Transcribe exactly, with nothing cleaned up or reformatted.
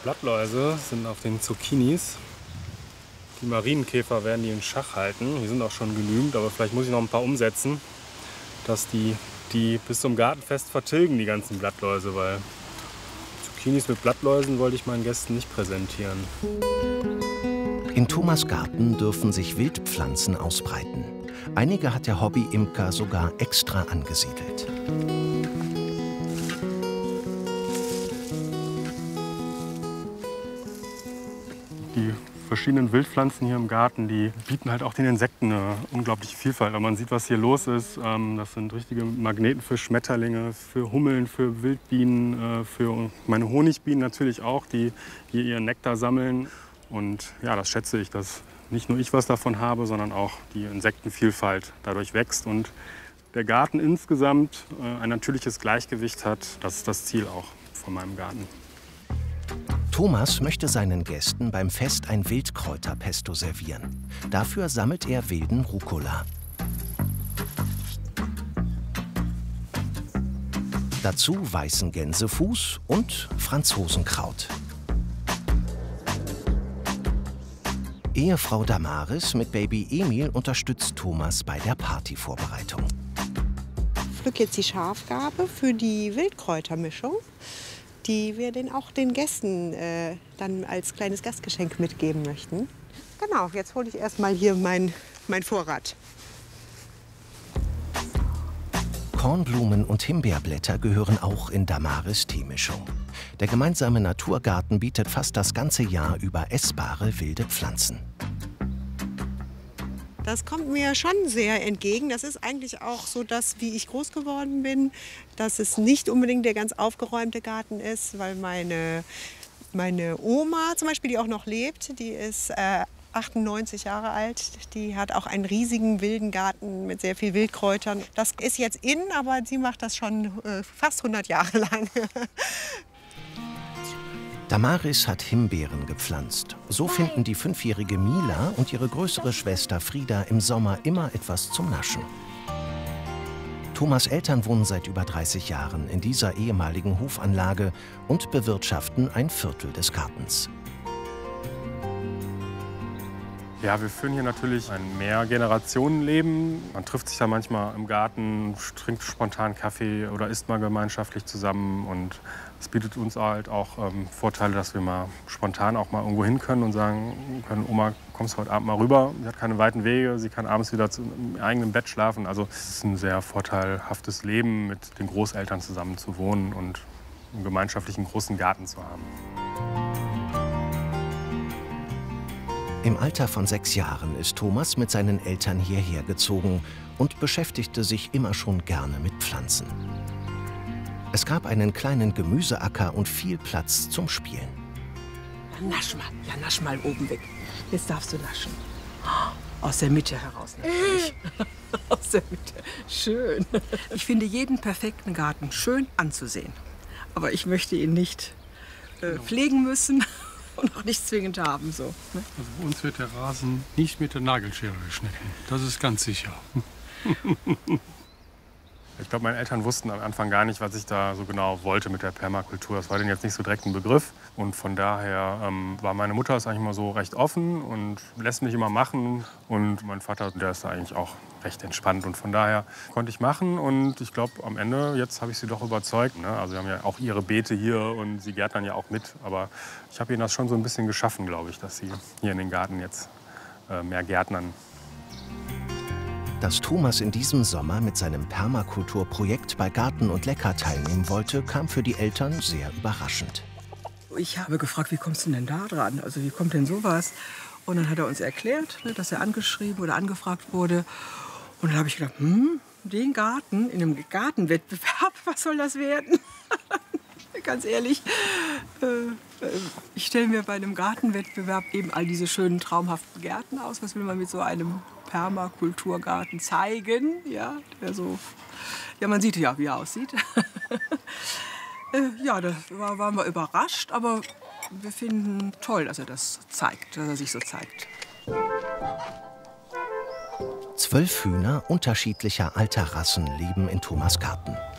Blattläuse sind auf den Zucchinis. Die Marienkäfer werden die in Schach halten. Hier sind auch schon genügend, aber vielleicht muss ich noch ein paar umsetzen, dass die die bis zum Gartenfest vertilgen, die ganzen Blattläuse, weil Zucchinis mit Blattläusen wollte ich meinen Gästen nicht präsentieren. In Thomas' Garten dürfen sich Wildpflanzen ausbreiten. Einige hat der Hobby-Imker sogar extra angesiedelt. Die verschiedenen Wildpflanzen hier im Garten, die bieten halt auch den Insekten eine unglaubliche Vielfalt. Wenn man sieht, was hier los ist, das sind richtige Magneten für Schmetterlinge, für Hummeln, für Wildbienen, für meine Honigbienen natürlich auch, die hier ihren Nektar sammeln. Und ja, das schätze ich, dass nicht nur ich was davon habe, sondern auch die Insektenvielfalt dadurch wächst und der Garten insgesamt ein natürliches Gleichgewicht hat. Das ist das Ziel auch von meinem Garten. Thomas möchte seinen Gästen beim Fest ein Wildkräuterpesto servieren. Dafür sammelt er wilden Rucola. Dazu weißen Gänsefuß und Franzosenkraut. Ehefrau Damaris mit Baby Emil unterstützt Thomas bei der Partyvorbereitung. Ich pflücke jetzt die Schafgarbe für die Wildkräutermischung, die wir den auch den Gästen äh, dann als kleines Gastgeschenk mitgeben möchten. Genau, jetzt hole ich erstmal hier mein, mein Vorrat. Kornblumen und Himbeerblätter gehören auch in Damaris' Teemischung. Der gemeinsame Naturgarten bietet fast das ganze Jahr über essbare wilde Pflanzen. Das kommt mir schon sehr entgegen. Das ist eigentlich auch so das, wie ich groß geworden bin, dass es nicht unbedingt der ganz aufgeräumte Garten ist, weil meine, meine Oma zum Beispiel, die auch noch lebt, die ist äh, achtundneunzig Jahre alt, die hat auch einen riesigen wilden Garten mit sehr viel Wildkräutern. Das ist jetzt in, aber sie macht das schon äh, fast hundert Jahre lang. Damaris hat Himbeeren gepflanzt. So finden die fünfjährige Mila und ihre größere Schwester Frieda im Sommer immer etwas zum Naschen. Thomas' Eltern wohnen seit über dreißig Jahren in dieser ehemaligen Hofanlage und bewirtschaften ein Viertel des Gartens. Ja, wir führen hier natürlich ein Mehrgenerationenleben. Man trifft sich da manchmal im Garten, trinkt spontan Kaffee oder isst mal gemeinschaftlich zusammen. Und es bietet uns halt auch ähm, Vorteile, dass wir mal spontan auch mal irgendwo hin können und sagen können, Oma, kommst du heute Abend mal rüber? Sie hat keine weiten Wege, sie kann abends wieder zu, im eigenen Bett schlafen. Also es ist ein sehr vorteilhaftes Leben, mit den Großeltern zusammen zu wohnen und einen gemeinschaftlichen großen Garten zu haben. Im Alter von sechs Jahren ist Thomas mit seinen Eltern hierher gezogen und beschäftigte sich immer schon gerne mit Pflanzen. Es gab einen kleinen Gemüseacker und viel Platz zum Spielen. Nasch mal, ja, nasch mal oben weg. Jetzt darfst du naschen. Aus der Mitte heraus natürlich. Aus der Mitte. Schön. Ich finde jeden perfekten Garten schön anzusehen. Aber ich möchte ihn nicht äh, pflegen müssen. Und auch nicht zwingend haben. So, ne? Also bei uns wird der Rasen nicht mit der Nagelschere geschnitten. Das ist ganz sicher. Ich glaube, meine Eltern wussten am Anfang gar nicht, was ich da so genau wollte mit der Permakultur. Das war denen jetzt nicht so direkt ein Begriff. Und von daher ähm, war meine Mutter ist eigentlich immer so recht offen und lässt mich immer machen. Und mein Vater, der ist da eigentlich auch recht entspannt. Und von daher konnte ich machen. Und ich glaube, am Ende, jetzt habe ich sie doch überzeugt. Ne? Also sie haben ja auch ihre Beete hier und sie gärtnern ja auch mit. Aber ich habe ihnen das schon so ein bisschen geschaffen, glaube ich, dass sie hier in den Garten jetzt äh, mehr gärtnern. Dass Thomas in diesem Sommer mit seinem Permakulturprojekt bei Garten und Lecker teilnehmen wollte, kam für die Eltern sehr überraschend. Ich habe gefragt, wie kommst du denn da dran? Also wie kommt denn sowas? Und dann hat er uns erklärt, dass er angeschrieben oder angefragt wurde. Und dann habe ich gedacht, hm, den Garten in einem Gartenwettbewerb, was soll das werden? Ganz ehrlich, äh, ich stelle mir bei einem Gartenwettbewerb eben all diese schönen, traumhaften Gärten aus. Was will man mit so einem Permakulturgarten zeigen? Ja, der so, ja, man sieht ja, wie er aussieht. äh, ja, da war, waren wir überrascht, aber wir finden toll, dass er das zeigt, dass er sich so zeigt. Zwölf Hühner unterschiedlicher alter Rassen leben in Thomas' Garten.